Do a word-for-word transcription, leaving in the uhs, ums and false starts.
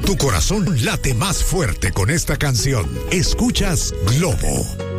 Tu corazón late más fuerte con esta canción. Escuchas Globo.